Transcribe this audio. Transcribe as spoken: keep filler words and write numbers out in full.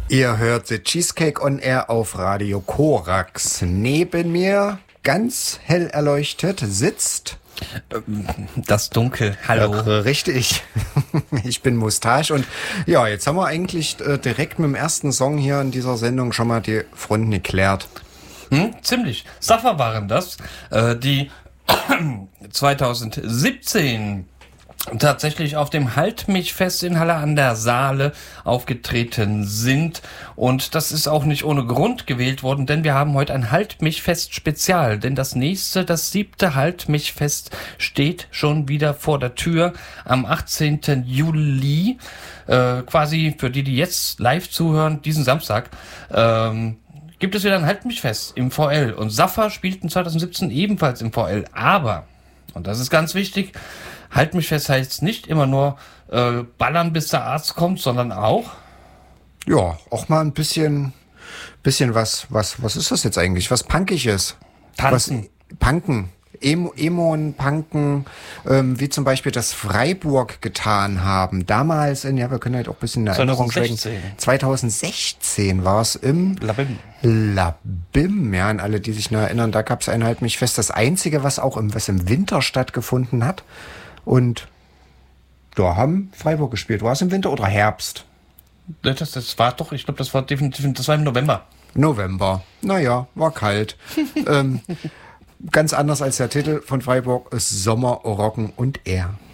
Ihr hört The Cheesecake on Air auf Radio Korax. Neben mir, ganz hell erleuchtet, sitzt... Das Dunkel, hallo. Ja, richtig. Ich bin Mustache und ja, jetzt haben wir eigentlich äh, direkt mit dem ersten Song hier in dieser Sendung schon mal die Fronten geklärt. Hm, ziemlich. Suffer waren das, äh, die zwanzig siebzehn tatsächlich auf dem Halt mich fest in Halle an der Saale aufgetreten sind. Und das ist auch nicht ohne Grund gewählt worden, denn wir haben heute ein Halt mich fest Spezial. Denn das nächste, das siebte Halt mich fest steht schon wieder vor der Tür am achtzehnten Juli. Äh, quasi für die, die jetzt live zuhören, diesen Samstag, ähm, gibt es wieder ein Halt mich fest im V L. Und Suffer spielten zwanzig siebzehn ebenfalls im V L. Aber, und das ist ganz wichtig, Halt mich fest heißt nicht immer nur äh, ballern, bis der Arzt kommt, sondern auch... Ja, auch mal ein bisschen, bisschen was, was, was ist das jetzt eigentlich? Was Punkiges. Tanzen. Was, Punken. Emo, Emon, Punken, ähm, wie zum Beispiel das Freiburg getan haben. Damals in, ja, wir können halt auch ein bisschen in Erinnerung schwelgen. zwanzig sechzehn war es im Labim. Labim, ja, an alle, die sich noch erinnern, da gab es ein Halt mich fest. Das Einzige, was auch im, was im Winter stattgefunden hat. Und da haben Freiburg gespielt. War es im Winter oder Herbst? Das, das war doch, ich glaube, das war definitiv, das war im November. November. Naja, war kalt. ähm, ganz anders als der Titel von Freiburg ist Sommer, Rocken und Air.